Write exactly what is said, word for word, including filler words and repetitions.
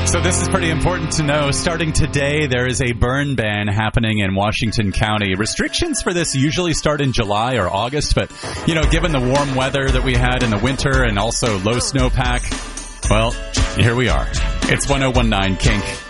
So this is pretty important to know. Starting today, there is a burn ban happening in Washington County. Restrictions for this usually start in July or August, but, you know, given the warm weather that we had in the winter and also low snowpack, well, here we are. It's one oh one nine Kink.